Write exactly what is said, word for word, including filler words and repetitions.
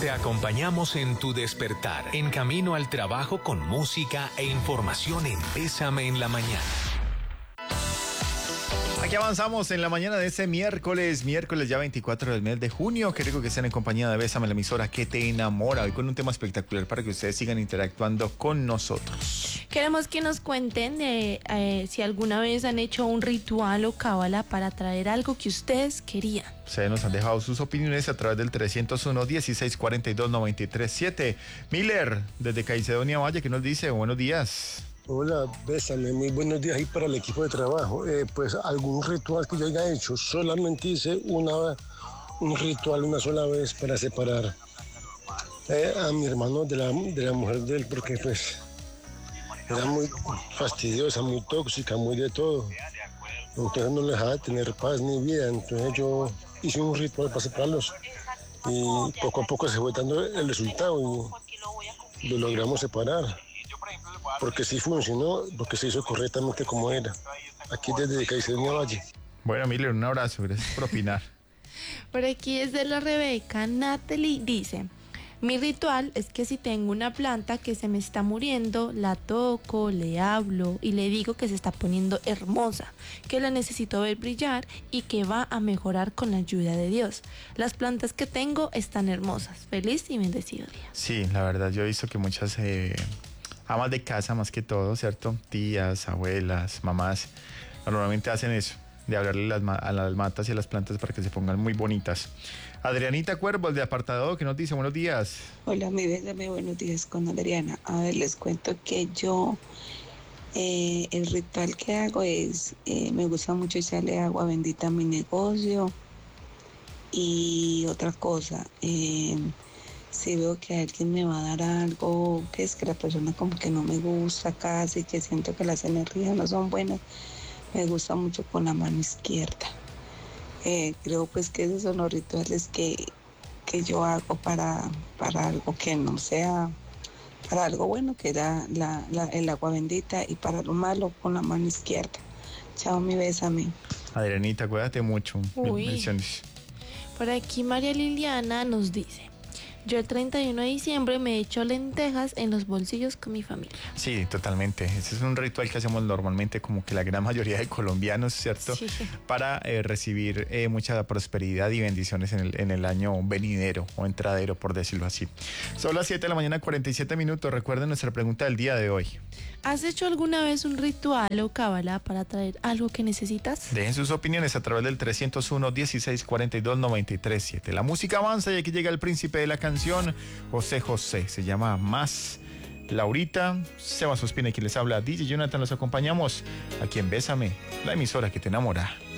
Te acompañamos en tu despertar, en camino al trabajo con música e información en Bésame en la Mañana. Aquí avanzamos en la mañana de ese miércoles, miércoles ya veinticuatro del mes de junio. Qué rico que estén en compañía de Bésame, la emisora que te enamora. Hoy con un tema espectacular para que ustedes sigan interactuando con nosotros. Queremos que nos cuenten de, eh, si alguna vez han hecho un ritual o cábala para traer algo que ustedes querían. Ustedes nos han dejado sus opiniones a través del trescientos uno, dieciséis cuarenta y dos, noventa y tres siete. Miller, desde Caicedonia Valle, que nos dice, buenos días. Hola, Bésame, muy buenos días ahí para el equipo de trabajo. Eh, pues algún ritual que yo haya hecho, solamente hice una, un ritual una sola vez para separar eh, a mi hermano de la, de la mujer de él, porque pues era muy fastidiosa, muy tóxica, muy de todo. Entonces no le dejaba tener paz ni vida, entonces yo hice un ritual para separarlos y poco a poco se fue dando el resultado y lo logramos separar. Porque sí funcionó, porque se hizo correctamente como era. Aquí desde Caicedonia Valle. Bueno, Miller, un abrazo, gracias por opinar. Por aquí desde la Rebeca, Natalie dice: mi ritual es que si tengo una planta que se me está muriendo, la toco, le hablo y le digo que se está poniendo hermosa, que la necesito ver brillar y que va a mejorar con la ayuda de Dios. Las plantas que tengo están hermosas. Feliz y bendecido día. Sí, la verdad, yo he visto que muchas eh, amas de casa, más que todo, ¿cierto? Tías, abuelas, mamás, normalmente hacen eso, de hablarle las, a las matas y a las plantas para que se pongan muy bonitas. Adrianita Cuervos, de Apartado, que nos dice, buenos días. Hola, mi Bésame, buenos días con Adriana. A ver, les cuento que yo, eh, el ritual que hago es, eh, me gusta mucho echarle agua bendita a mi negocio. Y otra cosa, eh, si veo que alguien me va a dar algo, que es que la persona como que no me gusta casi, que siento que las energías no son buenas, me gusta mucho con la mano izquierda. Eh, creo pues que esos son los rituales que, que yo hago para, para algo que no sea, para algo bueno, que era la, la, el agua bendita, y para lo malo con la mano izquierda. Chao, mi Bésame. Adrianita, cuídate mucho. Uy. Bendiciones. Por aquí María Liliana nos dice: yo el treinta y uno de diciembre me echo lentejas en los bolsillos con mi familia. Sí, totalmente. Ese es un ritual que hacemos normalmente, como que la gran mayoría de colombianos, ¿cierto? Sí. Para eh, recibir eh, mucha prosperidad y bendiciones en el, en el año venidero o entradero, por decirlo así. Son las siete de la mañana, cuarenta y siete minutos. Recuerden nuestra pregunta del día de hoy. ¿Has hecho alguna vez un ritual o cábala para traer algo que necesitas? Dejen sus opiniones a través del trescientos uno, dieciséis cuarenta y dos, noventa y tres siete. La música avanza y aquí llega el príncipe de la canción, José José. Se llama Más. Laurita, Sebas Ospina, quien les habla, D J Jonathan, los acompañamos aquí en Bésame, la emisora que te enamora.